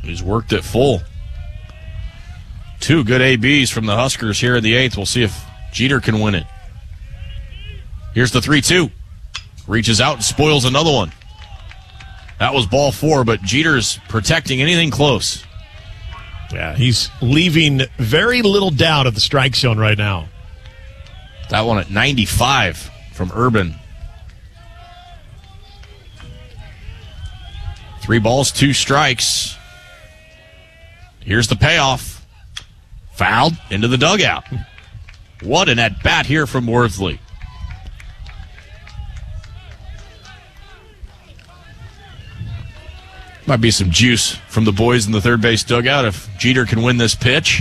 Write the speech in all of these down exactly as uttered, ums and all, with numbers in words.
He's worked it full. Two good A Bs from the Huskers here in the eighth. We'll see if Jeter can win it. Here's the three two. Reaches out and spoils another one. That was ball four, but Jeter's protecting anything close. Yeah, he's leaving very little doubt of the strike zone right now. That one at ninety-five from Urban. Three balls, two strikes. Here's the payoff. Fouled into the dugout. What an at-bat here from Worthley. Might be some juice from the boys in the third base dugout if Jeter can win this pitch.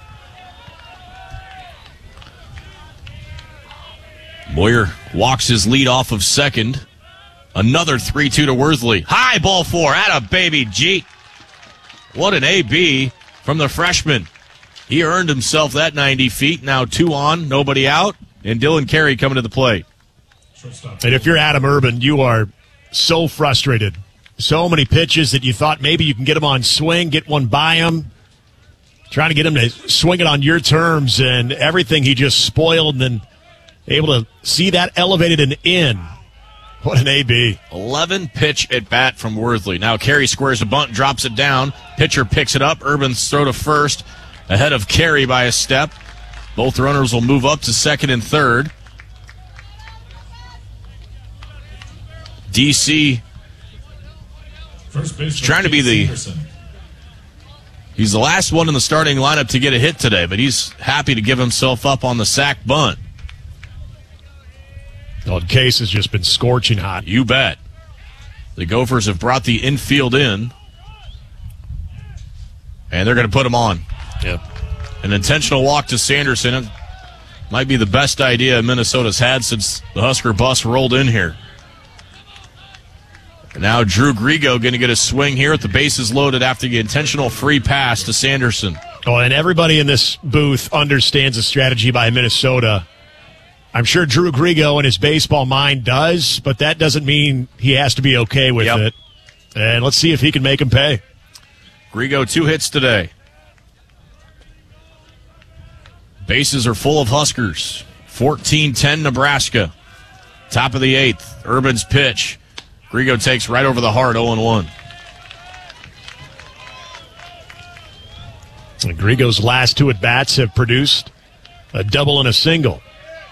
Moyer walks his lead off of second. Another three two to Worthley. High ball four. Atta baby Jeet. What an A B from the freshman. He earned himself that ninety feet. Now two on, nobody out, and Dylan Carey coming to the plate. And if you're Adam Urban, you are so frustrated. So many pitches that you thought maybe you can get him on swing, get one by him, trying to get him to swing it on your terms, and everything he just spoiled, and then able to see that elevated and in. What an A B. eleven pitch at bat from Worthley. Now Carey squares a bunt, drops it down. Pitcher picks it up. Urban's throw to first, ahead of Carey by a step. Both runners will move up to second and third. D C First base trying to be the he's the last one in the starting lineup to get a hit today, but he's happy to give himself up on the sac bunt. Well, Case has just been scorching hot. You bet. The Gophers have brought the infield in, and they're going to put him on. Yep. An intentional walk to Sanderson. It might be the best idea Minnesota's had since the Husker bus rolled in here. And now Drew Grigo going to get a swing here at the bases loaded after the intentional free pass to Sanderson. Oh, and everybody in this booth understands the strategy by Minnesota. I'm sure Drew Grigo in his baseball mind does, but that doesn't mean he has to be okay with yep. it. And let's see if he can make him pay. Grigo, two hits today. Bases are full of Huskers. fourteen ten Nebraska. Top of the eighth. Urban's pitch. Grigo takes right over the heart, oh and one. And Grigo's last two at-bats have produced a double and a single.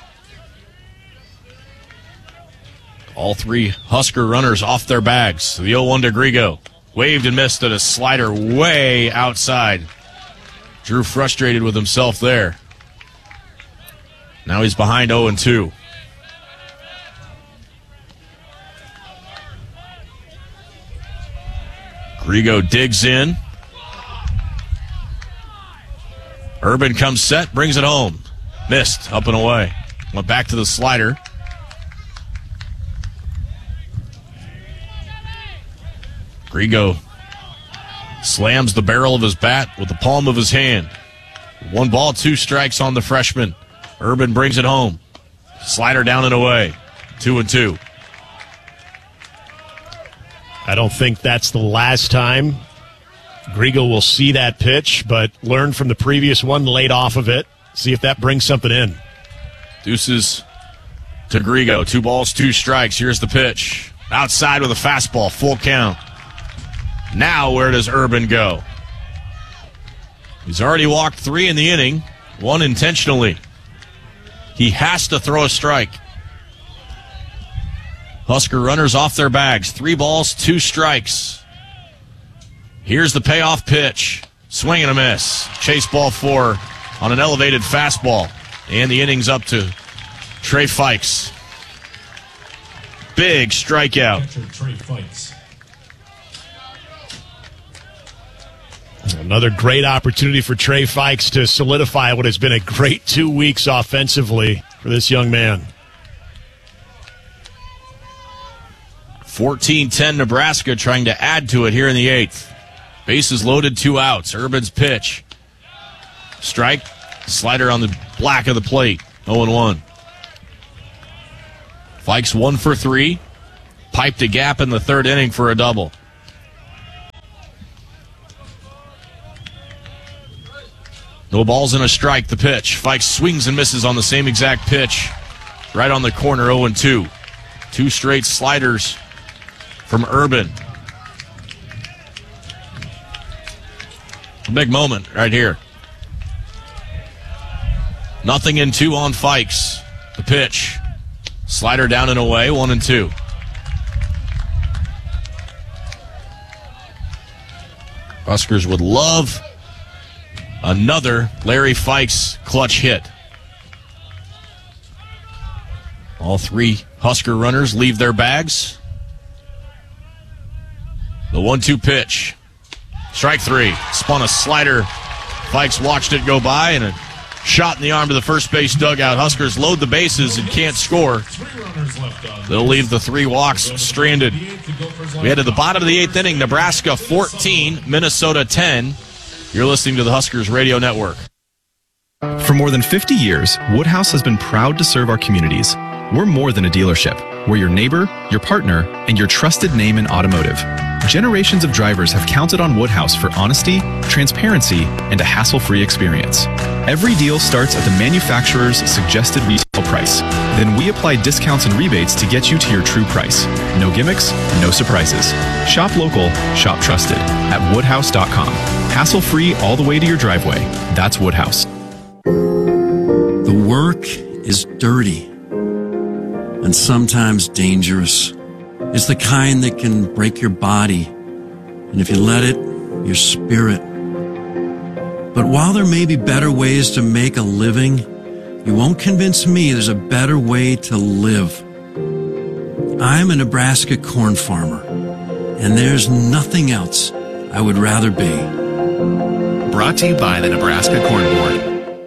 All three Husker runners off their bags. The oh one to Grigo. Waved and missed at a slider way outside. Drew frustrated with himself there. Now he's behind oh and two. Grigo digs in. Urban comes set, brings it home. Missed, up and away. Went back to the slider. Grigo slams the barrel of his bat with the palm of his hand. One ball, two strikes on the freshman. Urban brings it home. Slider down and away. Two and two. I don't think that's the last time Grigo will see that pitch, but learn from the previous one, laid off of it. See if that brings something in. Deuces to Grigo. Two balls, two strikes. Here's the pitch. Outside with a fastball. Full count. Now where does Urban go? He's already walked three in the inning. One intentionally. He has to throw a strike. Husker runners off their bags. Three balls, two strikes. Here's the payoff pitch. Swing and a miss. Chase ball four on an elevated fastball. And the inning's up to Trey Fikes. Big strikeout. Trey Fikes. Another great opportunity for Trey Fikes to solidify what has been a great two weeks offensively for this young man. fourteen ten Nebraska trying to add to it here in the eighth. Bases loaded, two outs. Urban's pitch. Strike. Slider on the black of the plate. oh and one. Fikes one for three. Piped a gap in the third inning for a double. No balls and a strike, the pitch. Fikes swings and misses on the same exact pitch. Right on the corner, oh and two. Two straight sliders from Urban. A big moment right here. Nothing in two on Fikes. The pitch. Slider down and away, one and two. Huskers would love another Larry Fikes clutch hit. All three Husker runners leave their bags. The one two pitch. Strike three. Spun a slider. Fikes watched it go by, and a shot in the arm to the first base dugout. Huskers load the bases and can't score. They'll leave the three walks stranded. We head to the bottom of the eighth inning. Nebraska fourteen, Minnesota ten. You're listening to the Huskers Radio Network. For more than fifty years, Woodhouse has been proud to serve our communities. We're more than a dealership. We're your neighbor, your partner, and your trusted name in automotive. Generations of drivers have counted on Woodhouse for honesty, transparency, and a hassle-free experience. Every deal starts at the manufacturer's suggested retail price. Then we apply discounts and rebates to get you to your true price. No gimmicks, no surprises. Shop local, shop trusted at woodhouse dot com. Hassle-free all the way to your driveway. That's Woodhouse. The work is dirty and sometimes dangerous. It's the kind that can break your body, and if you let it, your spirit. But while there may be better ways to make a living, you won't convince me there's a better way to live. I'm a Nebraska corn farmer, and there's nothing else I would rather be. Brought to you by the Nebraska Corn Board.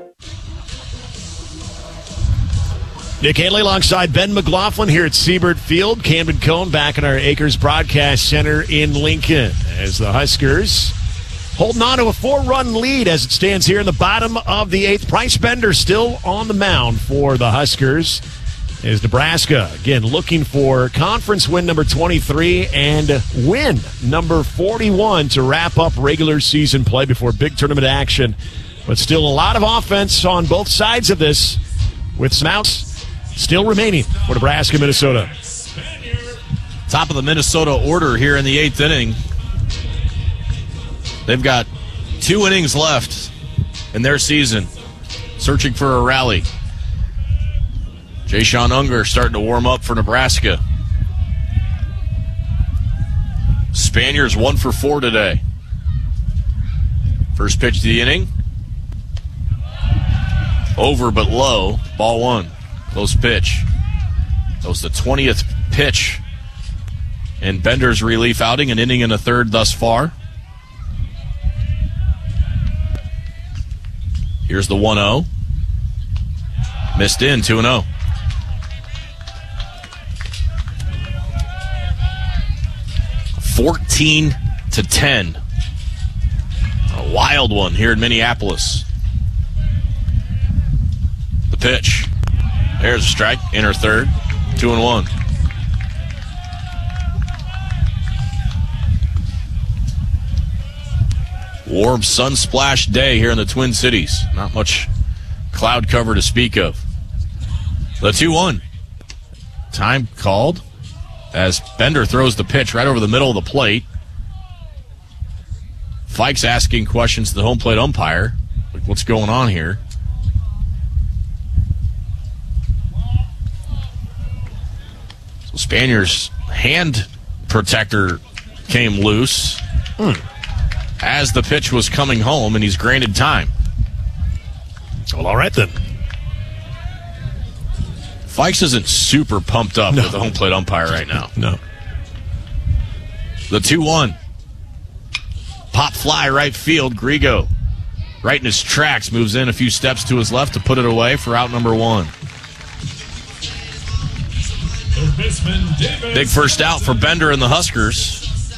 Nick Haley alongside Ben McLaughlin here at Siebert Field. Camden Cone back in our Acres Broadcast Center in Lincoln as the Huskers holding on to a four-run lead as it stands here in the bottom of the eighth. Bryce Bender still on the mound for the Huskers as Nebraska, again, looking for conference win number twenty-three and win number forty-one to wrap up regular season play before big tournament action. But still a lot of offense on both sides of this with some outs still remaining for Nebraska, Minnesota. Top of the Minnesota order here in the eighth inning. They've got two innings left in their season, searching for a rally. Jay-Sean Unger starting to warm up for Nebraska. Spaniards one for four today. First pitch of the inning. Over but low. Ball one. Close pitch. That was the twentieth pitch in Bender's relief outing, an inning and a third thus far. Here's the one oh. Missed in, two and oh. fourteen to ten. A wild one here in Minneapolis. The pitch. There's a strike. Inner third. Two and one. Warm sun-splashed day here in the Twin Cities. Not much cloud cover to speak of. The two one. Time called as Bender throws the pitch right over the middle of the plate. Fikes asking questions to the home plate umpire. Like, what's going on here? So Spaniard's hand protector came loose. Hmm. As the pitch was coming home, and he's granted time. Well, all right then. Fikes isn't super pumped up no. with the home plate umpire right now. No. The two one. Pop fly right field. Grigo, right in his tracks, moves in a few steps to his left to put it away for out number one. Big first out for Bender and the Huskers.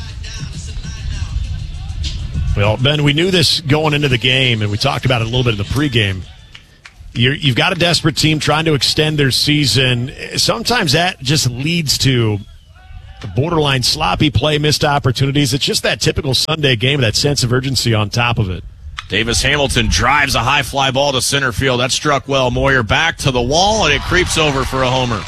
Well, Ben, we knew this going into the game, and we talked about it a little bit in the pregame. You're, you've got a desperate team trying to extend their season. Sometimes that just leads to borderline sloppy play, missed opportunities. It's just that typical Sunday game, that sense of urgency on top of it. Davis Hamilton drives a high fly ball to center field. That struck well. Moyer back to the wall, and it creeps over for a homer.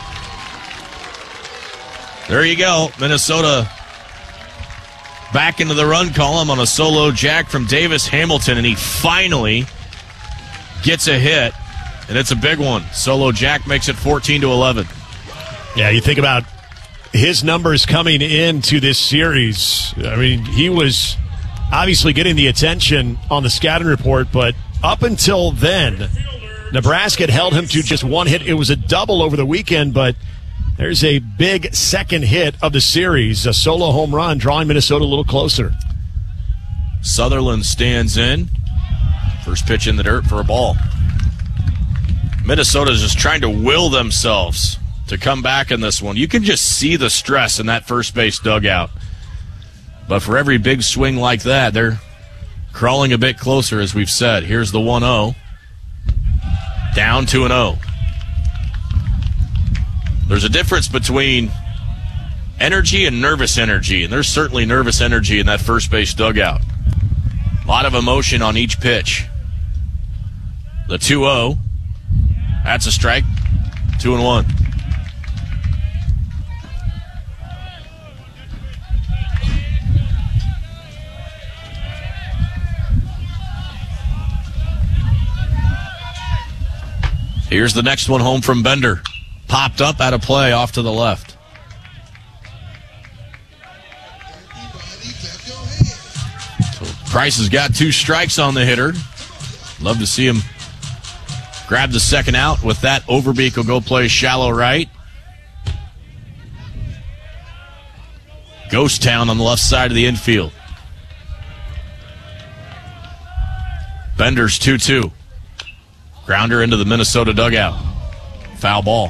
There you go. Minnesota back into the run column on a solo jack from Davis Hamilton, and he finally gets a hit, and it's a big one. Solo jack makes it fourteen to eleven. Yeah, you think about his numbers coming into this series. I mean, he was obviously getting the attention on the scouting report, but up until then, Nebraska had held him to just one hit. It was a double over the weekend, but there's a big second hit of the series, a solo home run, drawing Minnesota a little closer. Sutherland stands in. First pitch in the dirt for a ball. Minnesota's just trying to will themselves to come back in this one. You can just see the stress in that first base dugout. But for every big swing like that, they're crawling a bit closer, as we've said. Here's the one oh. Down two and oh. There's a difference between energy and nervous energy, and there's certainly nervous energy in that first base dugout. A lot of emotion on each pitch. The two oh. That's a strike. Two and one. Here's the next one home from Bender. Popped up out of play off to the left. So Price has got two strikes on the hitter. Love to see him grab the second out. With that, Overbeek will go play shallow right. Ghost Town on the left side of the infield. Bender's two two. Grounder into the Minnesota dugout. Foul ball.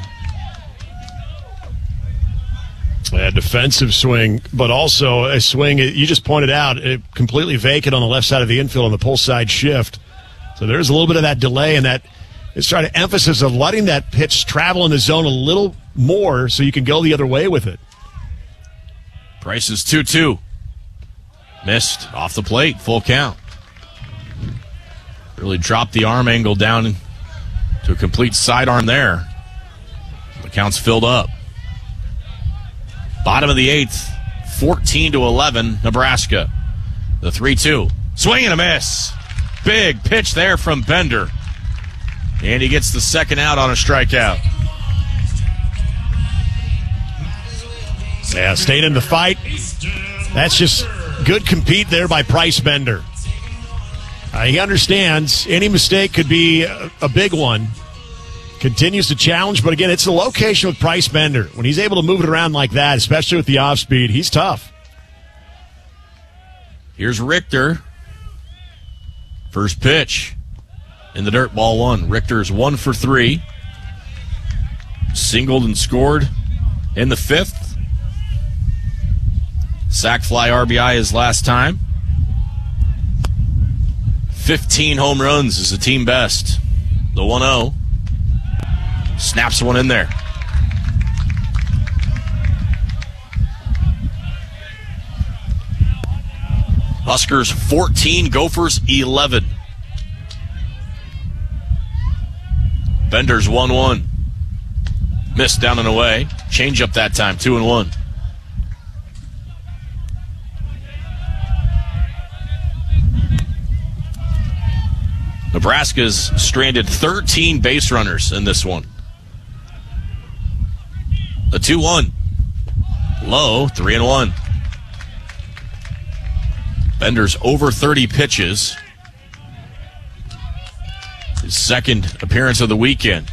A defensive swing, but also a swing, you just pointed out, it completely vacant on the left side of the infield on the pull side shift. So there's a little bit of that delay, and that is trying to emphasis of letting that pitch travel in the zone a little more so you can go the other way with it. Price is two two. Missed off the plate, full count. Really dropped the arm angle down to a complete sidearm there. The count's filled up. Bottom of the eighth, fourteen to eleven, Nebraska. The three two. Swing and a miss. Big pitch there from Bender. And he gets the second out on a strikeout. Yeah, staying in the fight. That's just good compete there by Price Bender. Uh, he understands any mistake could be a, a big one. Continues to challenge, but again, it's the location with Price Bender. When he's able to move it around like that, especially with the off speed, he's tough. Here's Richter. First pitch in the dirt, ball one. Richter's one for three. Singled and scored in the fifth. Sac fly R B I his last time. fifteen home runs is the team best. The one oh. Snaps one in there. Huskers fourteen, Gophers eleven. Bender's one one. Missed down and away. Change up that time, two and one. Nebraska's stranded thirteen base runners in this one. The two one. Low, three and one. Bender's over thirty pitches. His second appearance of the weekend.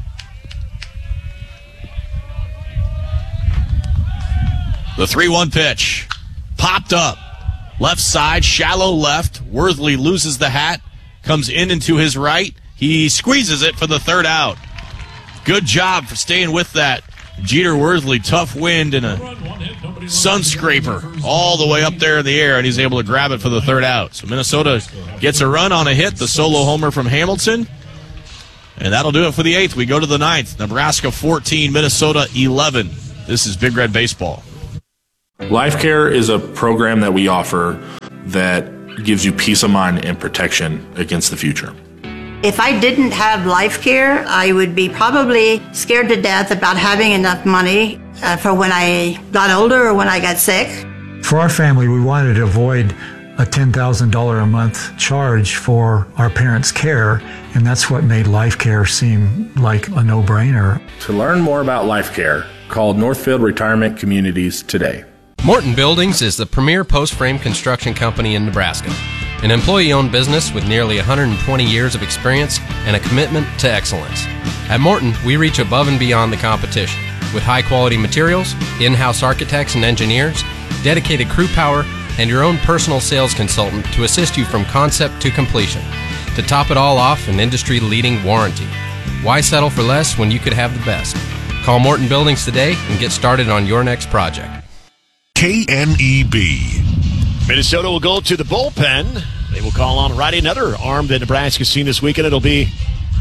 The three one pitch. Popped up. Left side, shallow left. Worthley loses the hat. Comes in into his right. He squeezes it for the third out. Good job for staying with that. Jeter Worthley, tough wind and a sun scraper all the way up there in the air, and he's able to grab it for the third out. So Minnesota gets a run on a hit, the solo homer from Hamilton, and that'll do it for the eighth. We go to the ninth. Nebraska fourteen, Minnesota eleven. This is Big Red Baseball. Life Care is a program that we offer that gives you peace of mind and protection against the future. If I didn't have life care, I would be probably scared to death about having enough money uh, for when I got older or when I got sick. For our family, we wanted to avoid a ten thousand dollars a month charge for our parents' care, and that's what made Life Care seem like a no-brainer. To learn more about Life Care, call Northfield Retirement Communities today. Morton Buildings is the premier post-frame construction company in Nebraska, an employee-owned business with nearly one hundred twenty years of experience and a commitment to excellence. At Morton, we reach above and beyond the competition with high-quality materials, in-house architects and engineers, dedicated crew power, and your own personal sales consultant to assist you from concept to completion. To top it all off, an industry-leading warranty. Why settle for less when you could have the best? Call Morton Buildings today and get started on your next project. K N E B. Minnesota will go to the bullpen. They will call on Friday another arm that Nebraska's seen this weekend. It'll be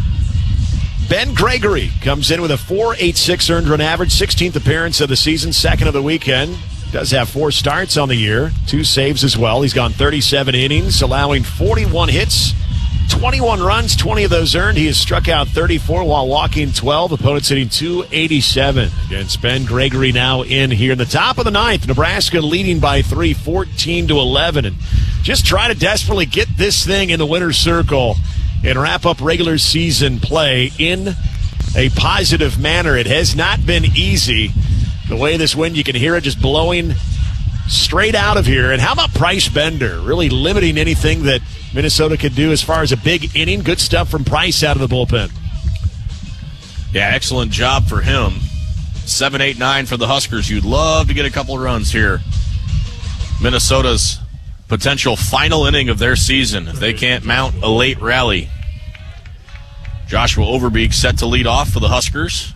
Ben Gregory. Comes in with a four point eight six earned run average, sixteenth appearance of the season, second of the weekend. Does have four starts on the year, two saves as well. He's gone thirty-seven innings, allowing forty-one hits, twenty-one runs, twenty of those earned. He has struck out thirty-four while walking twelve. Opponents hitting two eighty-seven against Ben Gregory now in here in the top of the ninth. Nebraska leading by three, fourteen to eleven. And just try to desperately get this thing in the winner's circle and wrap up regular season play in a positive manner. It has not been easy. The way this wind, you can hear it just blowing straight out of here. And how about Price Bender? Really limiting anything that Minnesota could do as far as a big inning. Good stuff from Price out of the bullpen. Yeah, excellent job for him. seven eight nine for the Huskers. You'd love to get a couple of runs here. Minnesota's potential final inning of their season if they can't mount a late rally. Joshua Overbeek set to lead off for the Huskers.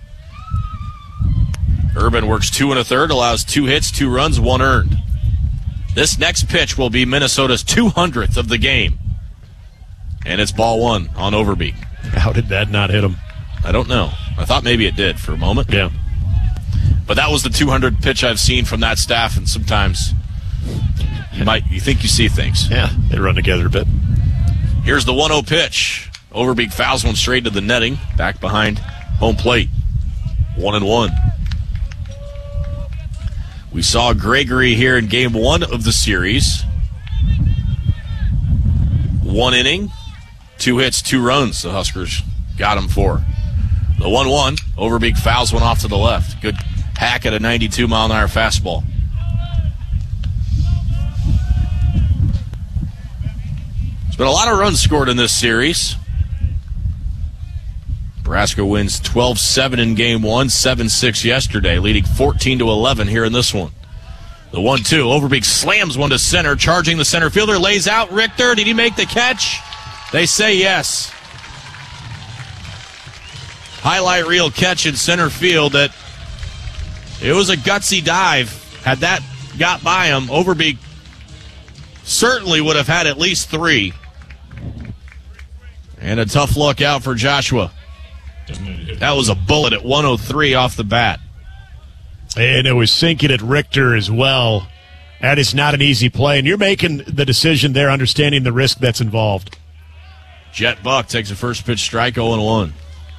Urban works two and a third, allows two hits, two runs, one earned. This next pitch will be Minnesota's two hundredth of the game. And it's ball one on Overbeek. How did that not hit him? I don't know. I thought maybe it did for a moment. Yeah. But that was the two hundredth pitch I've seen from that staff, and sometimes you might you think you see things. Yeah, they run together a bit. Here's the one oh pitch. Overbeek fouls one straight to the netting, back behind home plate. One and one. We saw Gregory here in game one of the series. One inning, two hits, two runs the Huskers got him for. The one one, Overbeek fouls one off to the left. Good hack at a ninety-two mile an hour fastball. There's been a lot of runs scored in this series. Nebraska wins twelve seven in game one, seven six yesterday, leading fourteen to eleven here in this one. The one two, Overbeek slams one to center, charging the center fielder, lays out Richter. Did he make the catch? They say yes. Highlight reel catch in center field. That it was a gutsy dive. Had that got by him, Overbeek certainly would have had at least three. And a tough luck out for Joshua. That was a bullet at one oh three off the bat. And it was sinking at Richter as well. That is not an easy play. And you're making the decision there, understanding the risk that's involved. Jet Buck takes a first pitch strike, oh and one.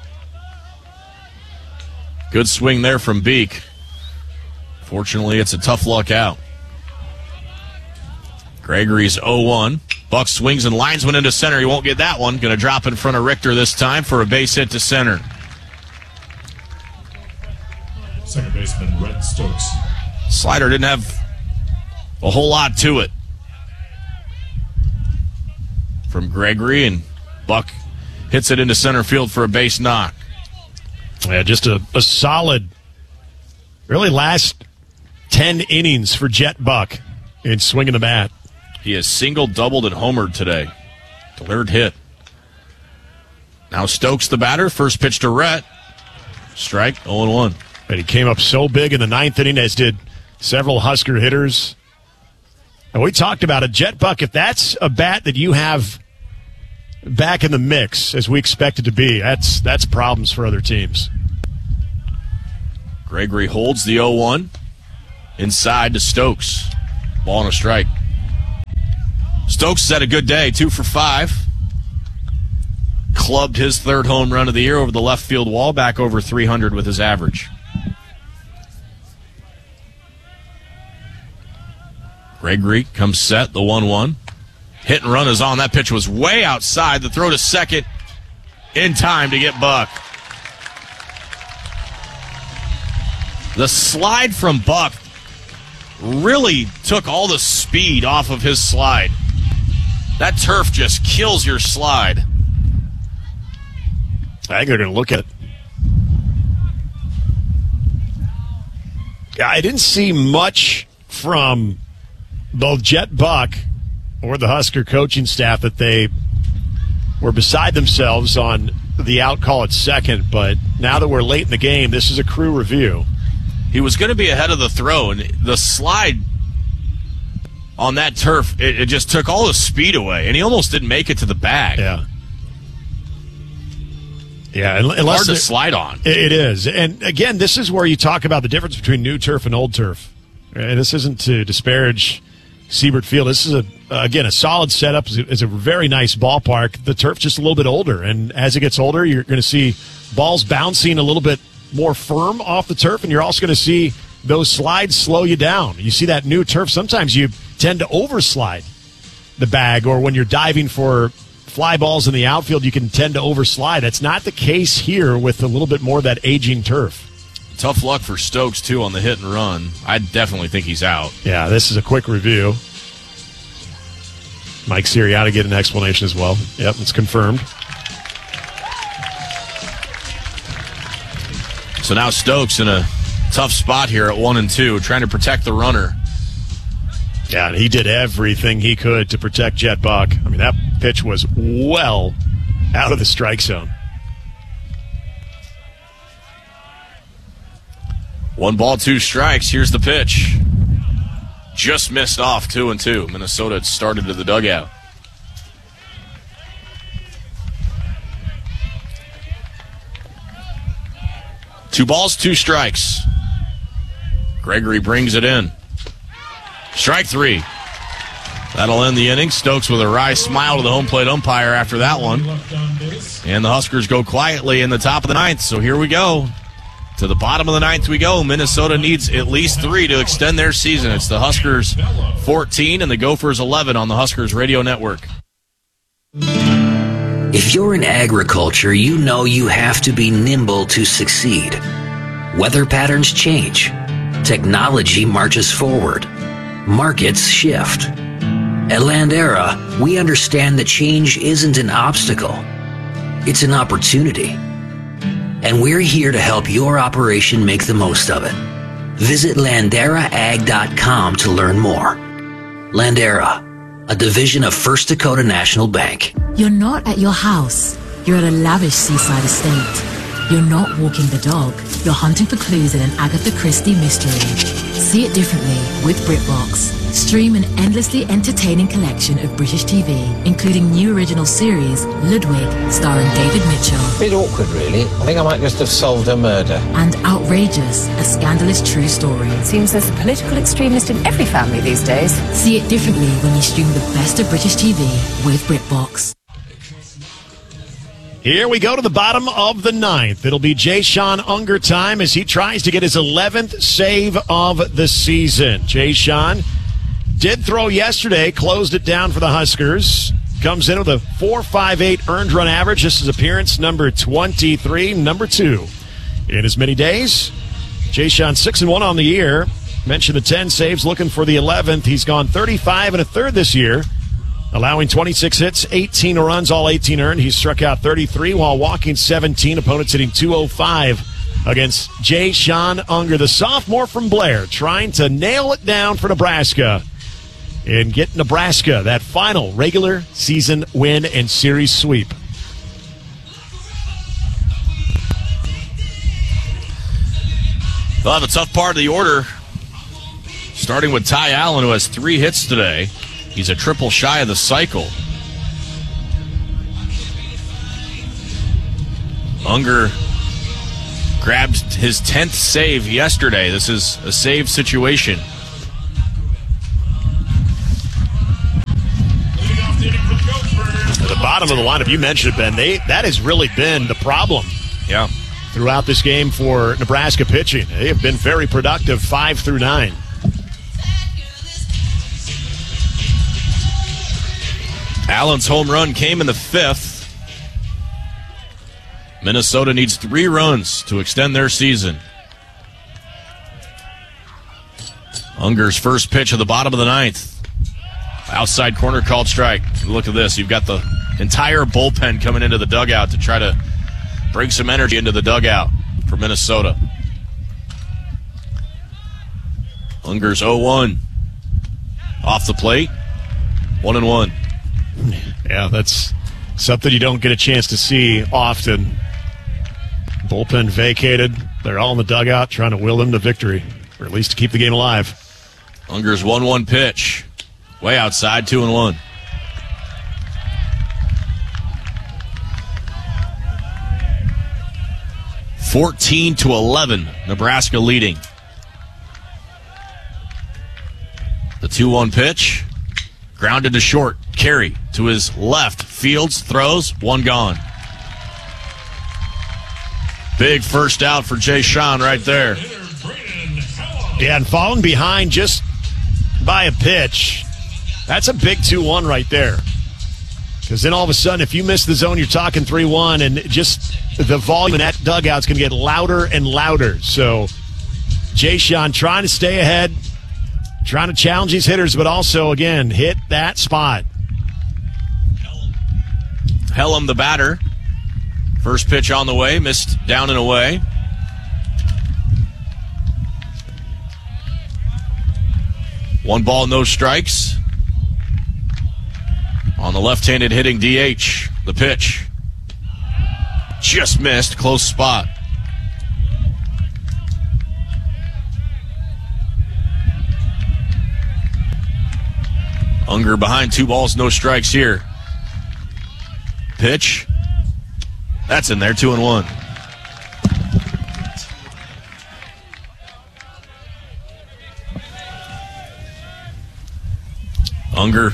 Good swing there from Beek. Fortunately, it's a tough luck out. Gregory's oh one. Buck swings and lines one into center. He won't get that one. Going to drop in front of Richter this time for a base hit to center. Second baseman, Rhett Stokes. Slider didn't have a whole lot to it from Gregory, and Buck hits it into center field for a base knock. Yeah, just a, a solid, really last ten innings for Jet Buck in swinging the bat. He has single, doubled, and homered today. Delivered hit. Now Stokes the batter. First pitch to Rhett. Strike, oh and one. And he came up so big in the ninth inning, as did several Husker hitters. And we talked about it. Jet Buck, if that's a bat that you have back in the mix, as we expect it to be, that's that's problems for other teams. Gregory holds the oh one. Inside to Stokes. Ball and a strike. Stokes had a good day, two for five. Clubbed his third home run of the year over the left field wall, back over three hundred with his average. Gregory comes set, the one one. Hit and run is on. That pitch was way outside. The throw to second in time to get Buck. The slide from Buck really took all the speed off of his slide. That turf just kills your slide. I think they're going to look at it. I didn't see much from both Jet Buck or the Husker coaching staff that they were beside themselves on the out call at second, but now that we're late in the game, this is a crew review. He was going to be ahead of the throw, and the slide on that turf, it, it just took all the speed away, and he almost didn't make it to the bag. Yeah. Yeah, unless hard to slide on. It is. And again, this is where you talk about the difference between new turf and old turf. And this isn't to disparage Siebert Field. This is, a again, a solid setup. It's a very nice ballpark. The turf's just a little bit older, and as it gets older, you're going to see balls bouncing a little bit more firm off the turf, and you're also going to see those slides slow you down. You see that new turf, sometimes you tend to overslide the bag, or when you're diving for fly balls in the outfield, you can tend to overslide. That's not the case here with a little bit more of that aging turf. Tough luck for Stokes, too, on the hit and run. I definitely think he's out. Yeah, this is a quick review. Mike Sirianni get an explanation as well. Yep, it's confirmed. So now Stokes in a tough spot here at one and two, trying to protect the runner. Yeah, and he did everything he could to protect Jet Buck. I mean, that pitch was well out of the strike zone. One ball, two strikes. Here's the pitch. Just missed off, two and two. Minnesota had started to the dugout. Two balls, two strikes. Gregory brings it in. Strike three. That'll end the inning. Stokes with a wry smile to the home plate umpire after that one. And the Huskers go quietly in the top of the ninth. So here we go. To the bottom of the ninth we go. Minnesota needs at least three to extend their season. It's the Huskers fourteen and the Gophers eleven on the Huskers Radio Network. If you're in agriculture, you know you have to be nimble to succeed. Weather patterns change. Technology marches forward. Markets shift. At Landera, we understand that change isn't an obstacle. It's an opportunity. And we're here to help your operation make the most of it. Visit Landera Ag dot com to learn more. Landera, a division of First Dakota National Bank. You're not at your house. You're at a lavish seaside estate. You're not walking the dog. You're hunting for clues in an Agatha Christie mystery. See it differently with BritBox. Stream an endlessly entertaining collection of British T V, including new original series, Ludwig, starring David Mitchell. Bit awkward, really. I think I might just have solved a murder. And Outrageous, a scandalous true story. Seems there's a political extremist in every family these days. See it differently when you stream the best of British T V with BritBox. Here we go to the bottom of the ninth. It'll be Jay-Sean Unger time as he tries to get his eleventh save of the season. Jay-Sean did throw yesterday, closed it down for the Huskers. Comes in with a four point five eight earned run average. This is appearance number twenty-three, number two in as many days. Jay-Sean six and one on the year. Mentioned the ten saves, looking for the eleventh. He's gone thirty-five and a third this year, allowing twenty-six hits, eighteen runs, all eighteen earned. He's struck out thirty-three while walking seventeen. Opponents hitting two oh five against Jay-Sean Unger, the sophomore from Blair, trying to nail it down for Nebraska and get Nebraska that final regular season win and series sweep. They'll have a tough part of the order, starting with Ty Allen, who has three hits today. He's a triple shy of the cycle. Unger grabbed his tenth save yesterday. This is a save situation. bottom of the lineup, you mentioned it, Ben, they, that has really been the problem. Yeah. Throughout this game for Nebraska pitching. They have been very productive five through nine. Allen's home run came in the fifth. Minnesota needs three runs to extend their season. Unger's first pitch at the bottom of the ninth. Outside corner called strike. Look at this. You've got the entire bullpen coming into the dugout to try to bring some energy into the dugout for Minnesota. Unger's oh one. Off the plate. One and one. Yeah, that's something you don't get a chance to see often. Bullpen vacated. They're all in the dugout trying to will them to victory, or at least to keep the game alive. Unger's one one pitch. Way outside, two and one. fourteen to eleven, Nebraska leading. The two one pitch. Grounded to short. Carey to his left. Fields throws. One gone. Big first out for Jay Sean right there. Yeah, and falling behind just by a pitch. That's a big two one right there. Because then all of a sudden, if you miss the zone, you're talking three one, and just the volume in that dugout's going to get louder and louder. So Jay Sean trying to stay ahead, trying to challenge these hitters, but also, again, hit that spot. Hellam, the batter. First pitch on the way, missed down and away. One ball, no strikes. On the left-handed hitting D H, the pitch. Just missed, close spot. Unger behind, two balls, no strikes here. Pitch. That's in there, two and one. Unger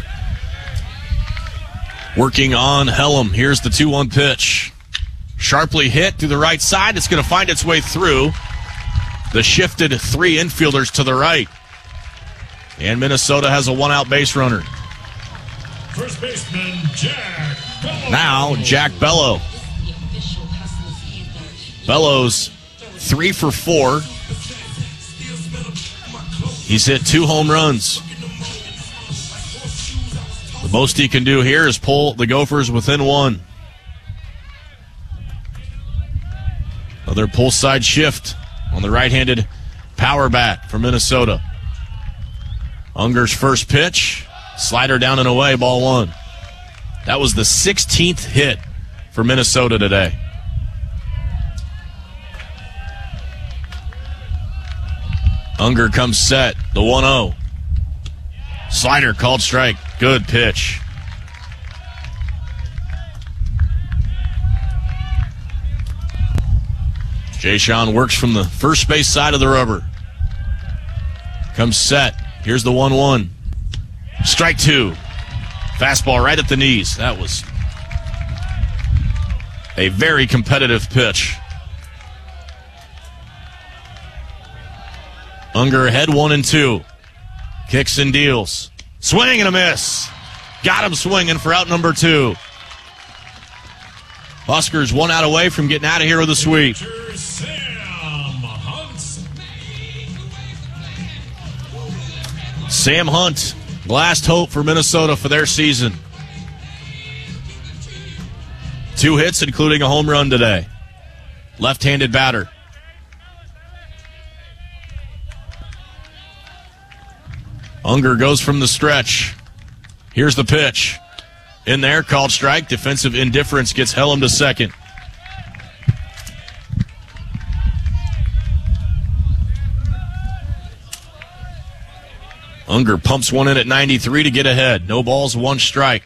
working on Hellam. Here's the two one pitch. Sharply hit through the right side. It's going to find its way through the shifted three infielders to the right. And Minnesota has a one-out base runner. First baseman, Jack Bellow. Now, Jack Bellow. Bellow's three for four. He's hit two home runs. The most he can do here is pull the Gophers within one. Another pull side shift on the right-handed power bat for Minnesota. Unger's first pitch, slider down and away, ball one. That was the sixteenth hit for Minnesota today. Unger comes set, the one oh. Slider called strike. Good pitch. Jay Sean works from the first base side of the rubber. Comes set. Here's the one one. Strike two. Fastball right at the knees. That was a very competitive pitch. Unger ahead one and two. Kicks and deals. Swing and a miss. Got him swinging for out number two. Huskers one out away from getting out of here with a sweep. Sam Hunt, last hope for Minnesota for their season. Two hits, including a home run today. Left-handed batter. Unger goes from the stretch. Here's the pitch. In there, called strike. Defensive indifference gets Hellam to second. Unger pumps one in at ninety-three to get ahead. No balls, one strike.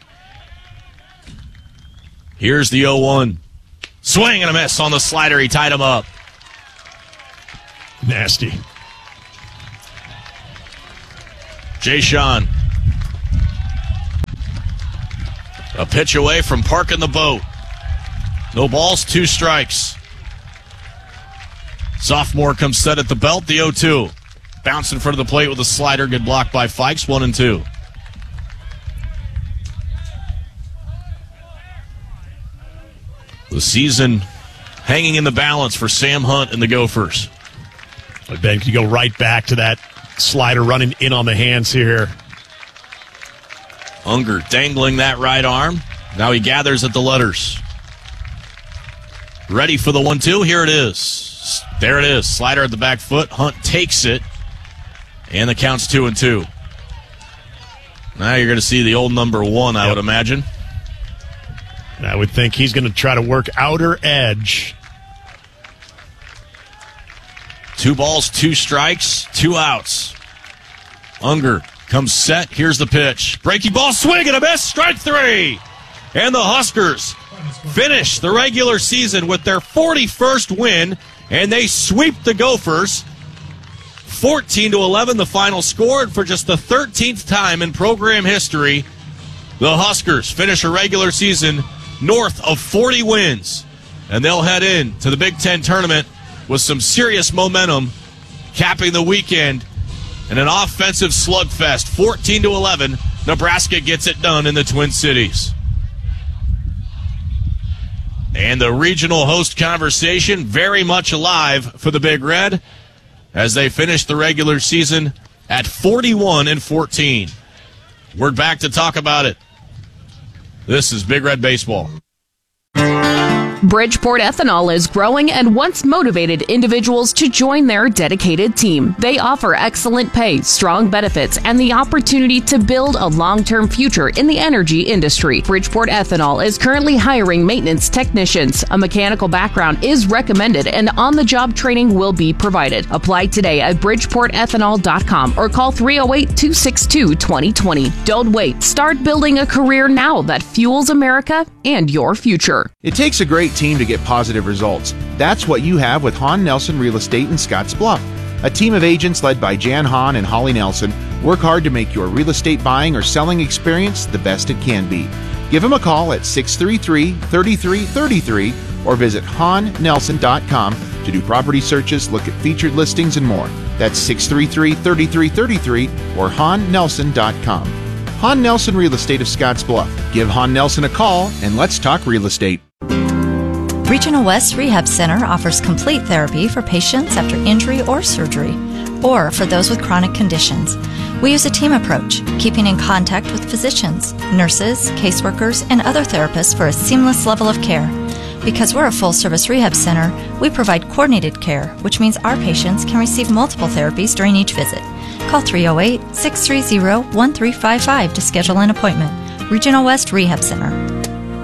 Here's the oh one. Swing and a miss on the slider. He tied him up. Nasty. Jay Sean. A pitch away from parking the boat. No balls, two strikes. Sophomore comes set at the belt, the oh two. Bounce in front of the plate with a slider, good blocked by Fikes, one and two. The season hanging in the balance for Sam Hunt and the Gophers. Ben, can you go right back to that slider running in on the hands here? Unger dangling that right arm. Now he gathers at the letters. Ready for the one two. Here it is. There it is. Slider at the back foot. Hunt takes it. And the count's two and two. Now you're going to see the old number one, I yep. would imagine. I would think he's going to try to work outer edge. Two balls, two strikes, two outs. Unger comes set. Here's the pitch. Breaking ball, swing and a miss. Strike three. And the Huskers finish the regular season with their forty-first win, and they sweep the Gophers. fourteen to eleven, the final score. And for just the thirteenth time in program history, the Huskers finish a regular season north of forty wins. And they'll head in to the Big Ten tournament with some serious momentum, capping the weekend in an offensive slugfest. fourteen to eleven, Nebraska gets it done in the Twin Cities. And the regional host conversation very much alive for the Big Red as they finish the regular season at forty-one and fourteen. We're back to talk about it. This is Big Red Baseball. Bridgeport Ethanol is growing and wants motivated individuals to join their dedicated team. They offer excellent pay, strong benefits, and the opportunity to build a long-term future in the energy industry. Bridgeport Ethanol is currently hiring maintenance technicians. A mechanical background is recommended, and on-the-job training will be provided. Apply today at bridgeport ethanol dot com or call three oh eight, two six two, two oh two oh. Don't wait. Start building a career now that fuels America and your future. It takes a great team to get positive results. That's what you have with Hahn Nelson Real Estate in Scotts Bluff. A team of agents led by Jan Hahn and Holly Nelson work hard to make your real estate buying or selling experience the best it can be. Give them a call at six three three, three three three three or visit hahn nelson dot com to do property searches, look at featured listings, and more. That's six three three, three three three three or hahn nelson dot com. Hahn Nelson Real Estate of Scotts Bluff. Give Hahn Nelson a call and let's talk real estate. Regional West Rehab Center offers complete therapy for patients after injury or surgery, or for those with chronic conditions. We use a team approach, keeping in contact with physicians, nurses, caseworkers, and other therapists for a seamless level of care. Because we're a full-service rehab center, we provide coordinated care, which means our patients can receive multiple therapies during each visit. Call three oh eight, six three zero, one three five five to schedule an appointment. Regional West Rehab Center.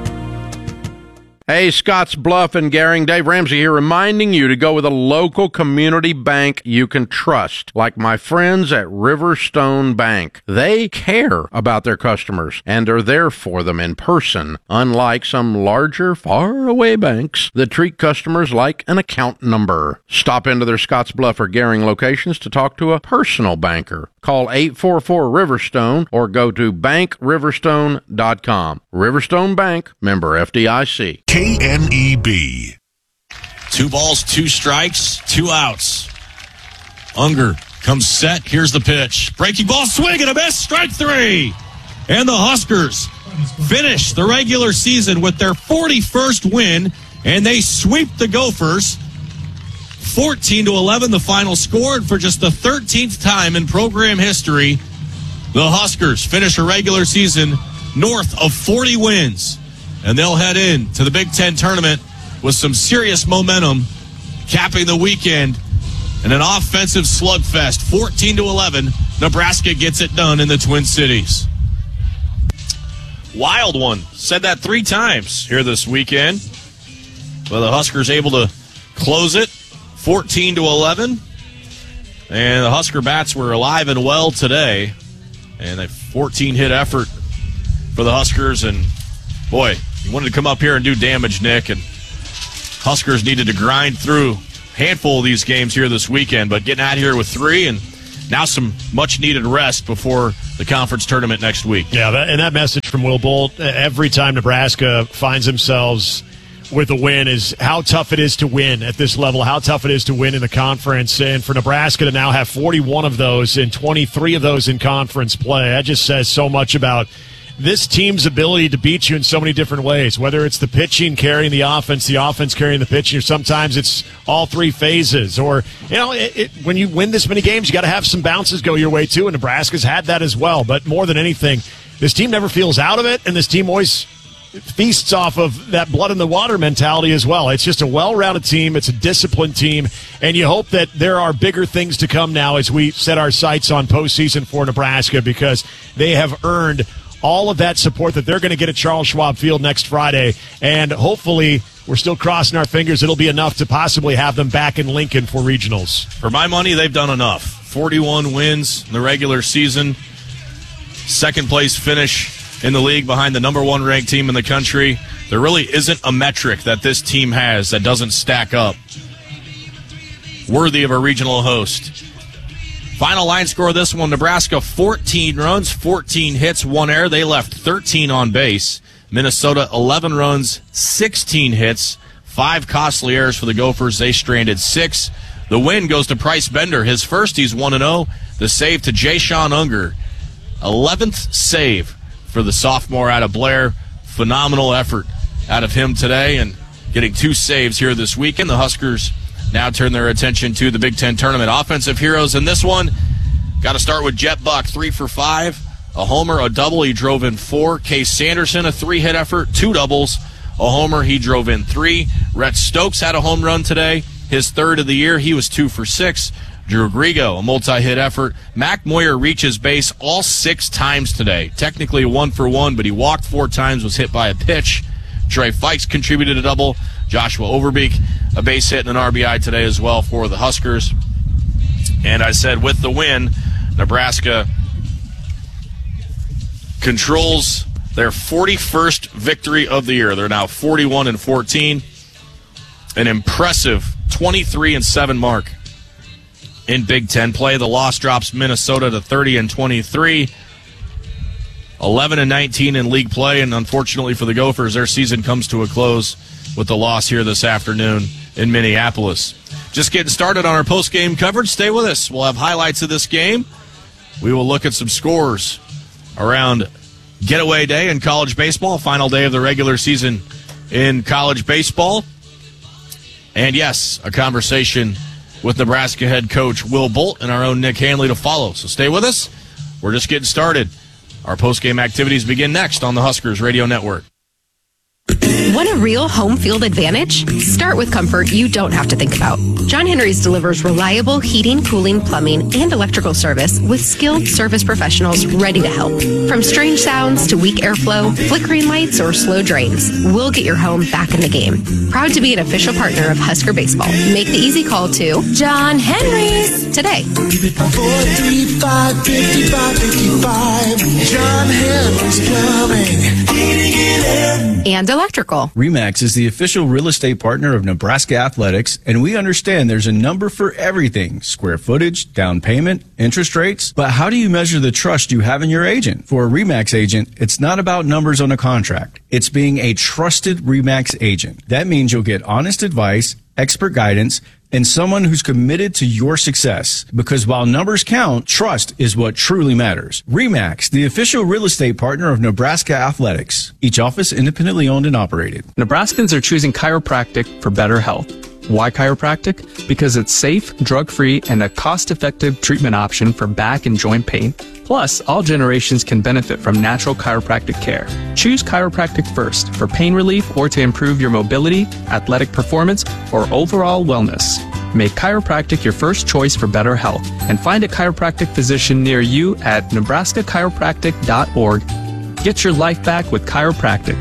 Hey, Scotts Bluff and Gering, Dave Ramsey here, reminding you to go with a local community bank you can trust, like my friends at Riverstone Bank. They care about their customers and are there for them in person, unlike some larger, far-away banks that treat customers like an account number. Stop into their Scotts Bluff or Gering locations to talk to a personal banker. Call eight four four, Riverstone or go to bank riverstone dot com. Riverstone Bank, member F D I C. K N E B. Two balls, two strikes, two outs. Unger comes set. Here's the pitch. Breaking ball, swing and a miss. Strike three. And the Huskers finish the regular season with their forty-first win, and they sweep the Gophers. fourteen to eleven, the final score. And for just the thirteenth time in program history, the Huskers finish a regular season north of forty wins. And they'll head in to the Big Ten tournament with some serious momentum, capping the weekend in an offensive slugfest. fourteen to eleven, Nebraska gets it done in the Twin Cities. Wild one. Said that three times here this weekend. Well, the Huskers able to close it, fourteen to eleven. And the Husker Bats were alive and well today. And a fourteen-hit effort for the Huskers. And, boy, you wanted to come up here and do damage, Nick. And Huskers needed to grind through a handful of these games here this weekend. But getting out here with three, and now some much-needed rest before the conference tournament next week. Yeah, that, and that message from Will Bolt, every time Nebraska finds themselves with a win, is how tough it is to win at this level, how tough it is to win in the conference. And for Nebraska to now have forty-one of those and twenty-three of those in conference play, that just says so much about this team's ability to beat you in so many different ways, whether it's the pitching carrying the offense, the offense carrying the pitching, or sometimes it's all three phases. Or, you know, it, it, when you win this many games, you got to have some bounces go your way, too, and Nebraska's had that as well. But more than anything, this team never feels out of it, and this team always feasts off of that blood in the water mentality as well. It's just a well-rounded team. It's a disciplined team, and you hope that there are bigger things to come now as we set our sights on postseason for Nebraska, because they have earned all of that support that they're going to get at Charles Schwab Field next Friday. And hopefully, we're still crossing our fingers, it'll be enough to possibly have them back in Lincoln for regionals. For my money, they've done enough. forty-one wins in the regular season. Second place finish in the league behind the number one ranked team in the country. There really isn't a metric that this team has that doesn't stack up worthy of a regional host. Final line score of this one, Nebraska fourteen runs, fourteen hits, one error. They left thirteen on base. Minnesota eleven runs, sixteen hits, five costly errors for the Gophers. They stranded six. The win goes to Price Bender. His first, he's one and oh. The save to Jay Sean Unger. eleventh save for the sophomore out of Blair. Phenomenal effort out of him today, and getting two saves here this weekend. The Huskers now turn their attention to the Big Ten tournament. Offensive heroes in this one, got to start with Jet Buck, three for five. A homer, a double, he drove in four. Case Sanderson, a three-hit effort, two doubles. A homer, he drove in three. Rhett Stokes had a home run today, his third of the year. He was two for six. Drew Grigo, a multi-hit effort. Mac Moyer reaches base all six times today. Technically a one for one, but he walked four times, was hit by a pitch. Trey Fikes contributed a double. Joshua Overbeek, a base hit and an R B I today as well for the Huskers. And I said with the win, Nebraska controls their forty-first victory of the year. They're now forty-one and fourteen. An impressive twenty-three and seven mark in Big Ten play. The loss drops Minnesota to thirty and twenty-three. eleven and nineteen in league play, and unfortunately for the Gophers, their season comes to a close with the loss here this afternoon in Minneapolis. Just getting started on our post-game coverage. Stay with us. We'll have highlights of this game. We will look at some scores around Getaway Day in college baseball, final day of the regular season in college baseball. And yes, a conversation with Nebraska head coach Will Bolt and our own Nick Hanley to follow. So stay with us. We're just getting started. Our post-game activities begin next on the Huskers Radio Network. Want a real home field advantage? Start with comfort you don't have to think about. John Henry's delivers reliable heating, cooling, plumbing, and electrical service with skilled service professionals ready to help. From strange sounds to weak airflow, flickering lights, or slow drains, we'll get your home back in the game. Proud to be an official partner of Husker Baseball. Make the easy call to John Henry's today. four three five, five five five five. John Henry's Plumbing, heating and air. And electrical. RE/MAX is the official real estate partner of Nebraska Athletics, and we understand there's a number for everything: square footage, down payment, interest rates. But how do you measure the trust you have in your agent? For a RE/MAX agent, it's not about numbers on a contract. It's being a trusted RE/MAX agent. That means you'll get honest advice, expert guidance, and someone who's committed to your success. Because while numbers count, trust is what truly matters. RE/MAX, the official real estate partner of Nebraska Athletics. Each office independently owned and operated. Nebraskans are choosing chiropractic for better health. Why chiropractic? Because it's safe, drug-free, and a cost-effective treatment option for back and joint pain. Plus, all generations can benefit from natural chiropractic care. Choose chiropractic first for pain relief or to improve your mobility, athletic performance, or overall wellness. Make chiropractic your first choice for better health, and find a chiropractic physician near you at nebraska chiropractic dot org. Get your life back with chiropractic.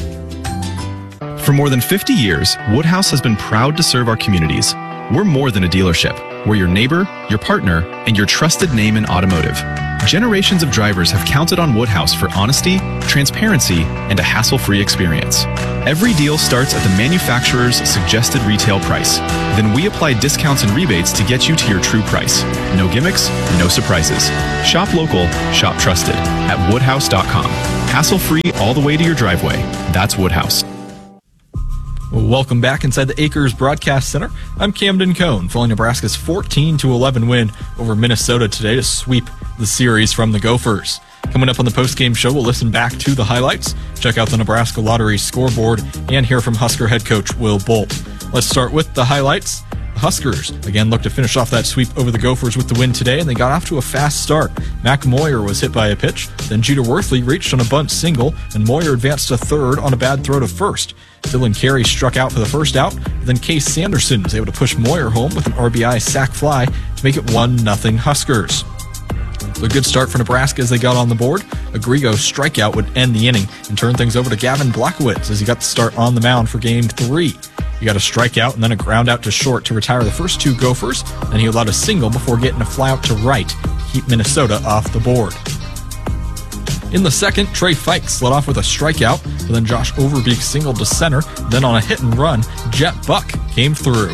For more than fifty years, Woodhouse has been proud to serve our communities. We're more than a dealership. We're your neighbor, your partner, and your trusted name in automotive. Generations of drivers have counted on Woodhouse for honesty, transparency, and a hassle-free experience. Every deal starts at the manufacturer's suggested retail price. Then we apply discounts and rebates to get you to your true price. No gimmicks, no surprises. Shop local, shop trusted at woodhouse dot com. Hassle-free all the way to your driveway. That's Woodhouse. Welcome back inside the Acres Broadcast Center. I'm Camden Cohn, following Nebraska's fourteen to eleven win over Minnesota today to sweep the series from the Gophers. Coming up on the postgame show, we'll listen back to the highlights, check out the Nebraska Lottery scoreboard, and hear from Husker head coach Will Bolt. Let's start with the highlights. The Huskers, again, look to finish off that sweep over the Gophers with the win today, and they got off to a fast start. Mac Moyer was hit by a pitch, then Jeter Worthley reached on a bunt single, and Moyer advanced to third on a bad throw to first. Dylan Carey struck out for the first out, then Case Sanderson was able to push Moyer home with an R B I sac fly to make it one nothing Huskers. So a good start for Nebraska as they got on the board. A Grigo strikeout would end the inning and turn things over to Gavin Blackowitz as he got the start on the mound for game three. He got a strikeout and then a ground out to short to retire the first two Gophers, and he allowed a single before getting a fly out to right to keep Minnesota off the board. In the second, Trey Fikes led off with a strikeout, but then Josh Overbeek singled to center. Then on a hit and run, Jet Buck came through.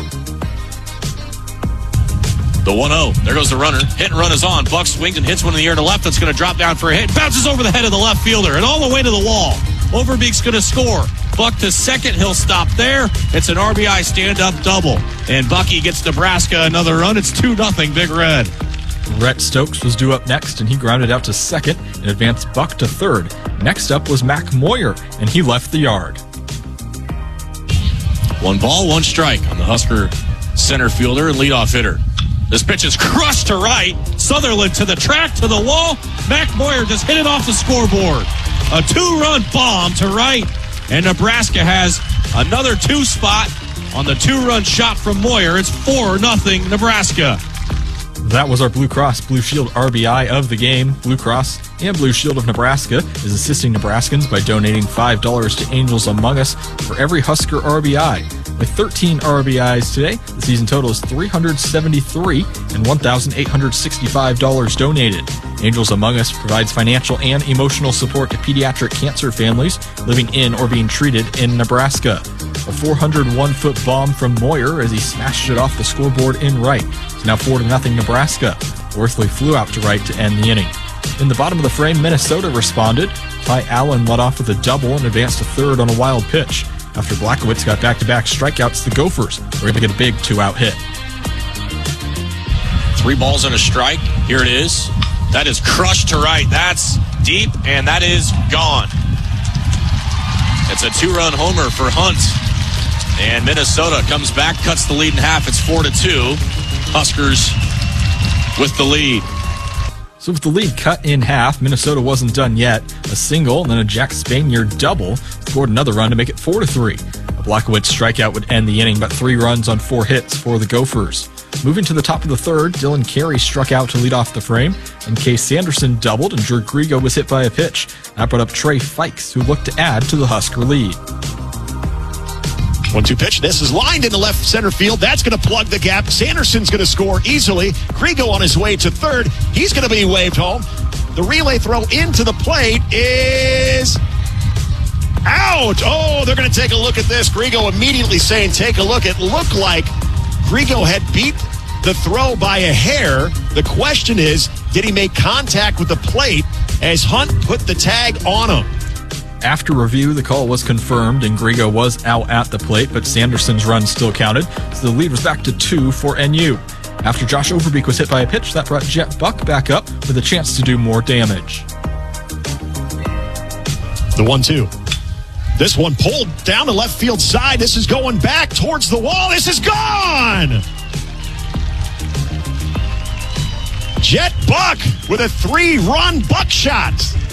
The one oh. There goes the runner. Hit and run is on. Buck swings and hits one in the air to left. That's going to drop down for a hit. Bounces over the head of the left fielder and all the way to the wall. Overbeek's going to score. Buck to second. He'll stop there. It's an R B I stand-up double. And Bucky gets Nebraska another run. It's two nothing Big Red. Rhett Stokes was due up next, and he grounded out to second and advanced Buck to third. Next up was Mac Moyer, and he left the yard. One ball, one strike on the Husker center fielder and leadoff hitter. This pitch is crushed to right. Sutherland to the track, to the wall. Mac Moyer just hit it off the scoreboard. A two-run bomb to right, and Nebraska has another two spot on the two-run shot from Moyer. It's four nothing Nebraska. That was our Blue Cross Blue Shield R B I of the game. Blue Cross and Blue Shield of Nebraska is assisting Nebraskans by donating five dollars to Angels Among Us for every Husker R B I. With thirteen R B Is today, the season total is three hundred seventy-three and one thousand eight hundred sixty-five dollars donated. Angels Among Us provides financial and emotional support to pediatric cancer families living in or being treated in Nebraska. A four hundred one foot bomb from Moyer as he smashed it off the scoreboard in right. It's now four to nothing Nebraska. Worthley flew out to right to end the inning. In the bottom of the frame, Minnesota responded. Ty Allen led off with a double and advanced to third on a wild pitch. After Blackowitz got back-to-back strikeouts, the Gophers were able to get a big two-out hit. Three balls and a strike. Here it is. That is crushed to right. That's deep, and that is gone. It's a two-run homer for Hunt. And Minnesota comes back, cuts the lead in half. It's four to two. Huskers with the lead. So with the lead cut in half, Minnesota wasn't done yet. A single and then a Jack Spaniard double scored another run to make it four to three. A Blackowitz strikeout would end the inning, but three runs on four hits for the Gophers. Moving to the top of the third, Dylan Carey struck out to lead off the frame, and Case Sanderson doubled, and Drew Grigo was hit by a pitch. That brought up Trey Fikes, who looked to add to the Husker lead. one two pitch. This is lined into left center field. That's going to plug the gap. Sanderson's going to score easily. Grigo on his way to third. He's going to be waved home. The relay throw into the plate is out. Oh, they're going to take a look at this. Grigo immediately saying, take a look. It looked like Grigo had beat the throw by a hair. The question is, did he make contact with the plate as Hunt put the tag on him? After review, the call was confirmed, and Grigo was out at the plate, but Sanderson's run still counted, so the lead was back to two for N U. After Josh Overbeek was hit by a pitch, that brought Jet Buck back up with a chance to do more damage. The one two. This one pulled down the left field side. This is going back towards the wall. This is gone! Jet Buck with a three-run buckshot.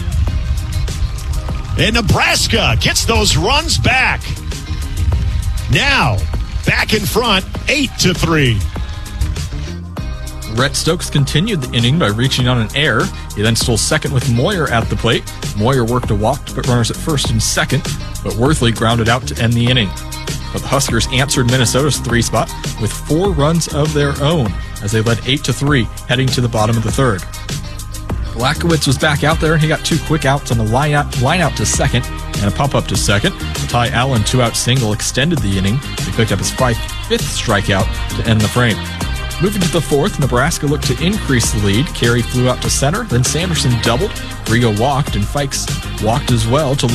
And Nebraska gets those runs back. Now, back in front, eight to three. Rhett Stokes continued the inning by reaching on an error. He then stole second with Moyer at the plate. Moyer worked a walk to put runners at first and second, but Worthley grounded out to end the inning. But the Huskers answered Minnesota's three spot with four runs of their own as they led eight to three heading to the bottom of the third. Lakowitz was back out there, and he got two quick outs on the line out, line out to second and a pop up to second. Ty Allen two-out single extended the inning. He picked up his five, fifth strikeout to end the frame. Moving to the fourth, Nebraska looked to increase the lead. Carey flew out to center, then Sanderson doubled. Grigo walked, and Fikes walked as well to